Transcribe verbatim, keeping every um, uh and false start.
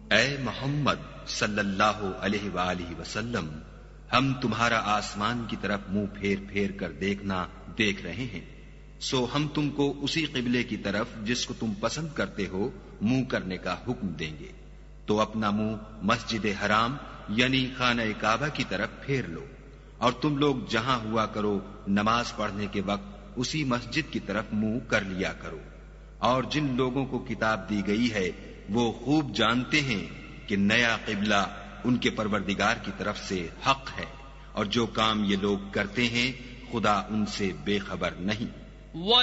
ऐ मोहम्मद सल्लल्लाहु अलैहि वालिहि वसल्लम, हम तुम्हारा आसमान की तरफ मुंह फेर फेर कर देखना देख रहे हैं, सो हम तुमको उसी किबले की तरफ जिसको तुम पसंद करते हो मुंह करने का हुक्म देंगे। तो अपना मुंह मस्जिद हराम यानी खाना काबा की तरफ फेर लो, और तुम लोग जहां हुआ करो नमाज पढ़ने के वक्त उसी मस्जिद की तरफ मुंह कर लिया करो। और जिन लोगों को किताब दी गई है वो खूब जानते हैं कि नया किबला उनके परवरदिगार की तरफ से हक है, और जो काम ये लोग करते हैं खुदा उनसे बेखबर नहीं।